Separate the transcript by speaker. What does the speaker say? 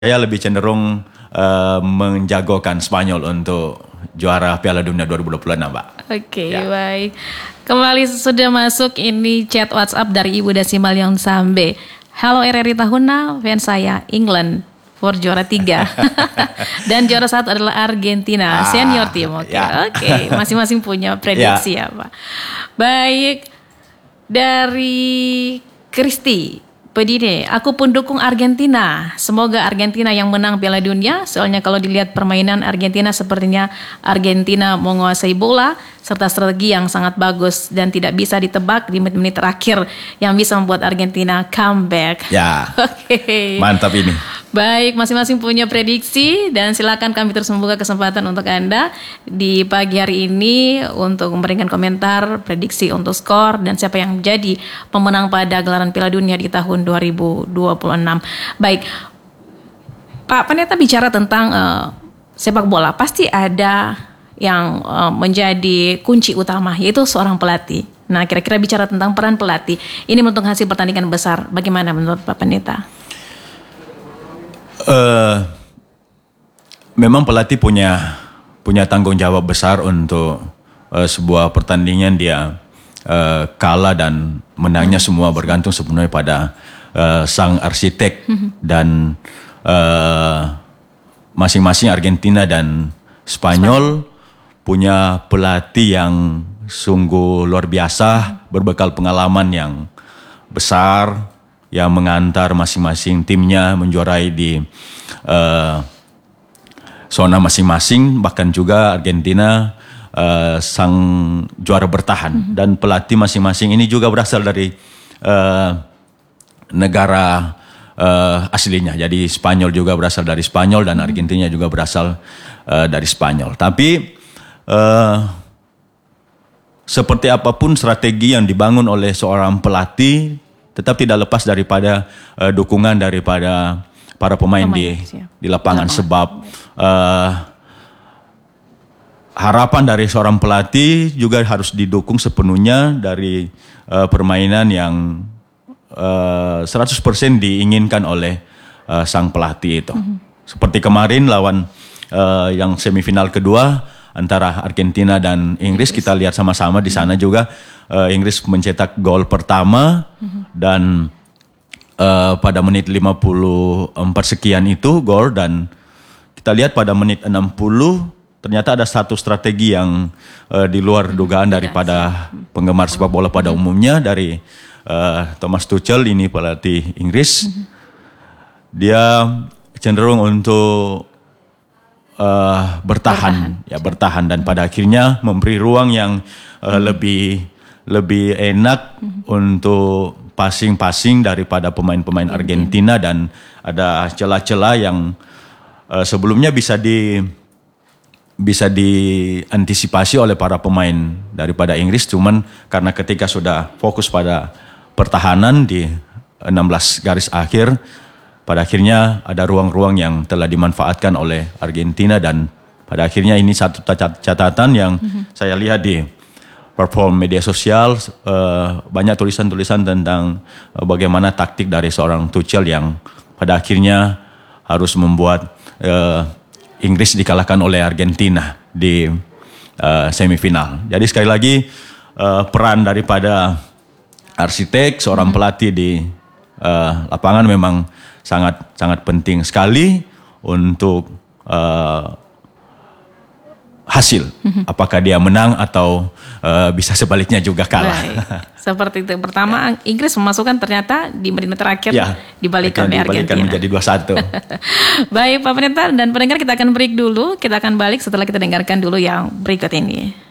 Speaker 1: Saya lebih cenderung menjagokan Spanyol untuk juara Piala Dunia 2026, Mbak.
Speaker 2: Oke, baik. Kembali sudah masuk ini chat WhatsApp dari Ibu Dasimal yang Sambe. Halo RRI Tahuna, fans saya England for juara 3. Dan juara 1 adalah Argentina, senior tim. Oke. Masing-masing punya prediksi ya, Pak. Baik. Dari Kristi Pedine, aku pun dukung Argentina. Semoga Argentina yang menang Piala Dunia. Soalnya kalau dilihat permainan Argentina, sepertinya Argentina menguasai bola serta strategi yang sangat bagus dan tidak bisa ditebak di menit-menit terakhir yang bisa membuat Argentina comeback.
Speaker 1: Ya.
Speaker 2: Oke.
Speaker 1: Mantap ini.
Speaker 2: Baik, masing-masing punya prediksi dan silakan kami terus membuka kesempatan untuk Anda di pagi hari ini untuk memberikan komentar, prediksi untuk skor dan siapa yang menjadi pemenang pada gelaran Piala Dunia di tahun 2026. Baik, Pak Pendeta bicara tentang sepak bola, pasti ada yang menjadi kunci utama, yaitu seorang pelatih. Nah, kira-kira bicara tentang peran pelatih, ini untuk hasil pertandingan besar, bagaimana menurut Pak Pendeta?
Speaker 1: Memang pelatih punya tanggung jawab besar untuk sebuah pertandingan. Dia kalah dan menangnya semua bergantung sebenarnya pada sang arsitek dan masing-masing Argentina dan Spanyol punya pelatih yang sungguh luar biasa, berbekal pengalaman yang besar, yang mengantar masing-masing timnya menjuarai di zona masing-masing. Bahkan juga Argentina sang juara bertahan. Dan pelatih masing-masing ini juga berasal dari negara aslinya. Jadi Spanyol juga berasal dari Spanyol dan Argentina juga berasal dari Spanyol. Tapi seperti apapun strategi yang dibangun oleh seorang pelatih, tetap tidak lepas daripada dukungan daripada para pemain di lapangan. Sebab harapan dari seorang pelatih juga harus didukung sepenuhnya dari permainan yang 100% diinginkan oleh sang pelatih itu. Seperti kemarin lawan yang semifinal kedua antara Argentina dan Inggris, kita lihat sama-sama di sana juga Inggris mencetak gol pertama dan pada menit 54 sekian itu gol, dan kita lihat pada menit 60 ternyata ada satu strategi yang di luar dugaan daripada penggemar sepak bola pada umumnya dari Thomas Tuchel, ini pelatih Inggris. Dia cenderung untuk bertahan dan pada akhirnya memberi ruang yang lebih enak untuk passing daripada pemain-pemain Argentina, dan ada celah-celah yang sebelumnya bisa diantisipasi oleh para pemain daripada Inggris, cuman karena ketika sudah fokus pada pertahanan di 16 garis akhir, pada akhirnya ada ruang-ruang yang telah dimanfaatkan oleh Argentina, dan pada akhirnya ini satu catatan yang saya lihat di platform media sosial, banyak tulisan-tulisan tentang bagaimana taktik dari seorang Tuchel yang pada akhirnya harus membuat Inggris dikalahkan oleh Argentina di semifinal. Jadi sekali lagi peran daripada arsitek, seorang pelatih di lapangan memang sangat penting sekali untuk hasil. Apakah dia menang atau bisa sebaliknya juga kalah.
Speaker 2: Baik. Seperti itu. Pertama Inggris memasukkan, ternyata di menit terakhir dibalikan oleh Argentina.
Speaker 1: Menjadi 2-1.
Speaker 2: Baik Pak Pendeta dan pendengar, kita akan break dulu. Kita akan balik setelah kita dengarkan dulu yang berikut ini.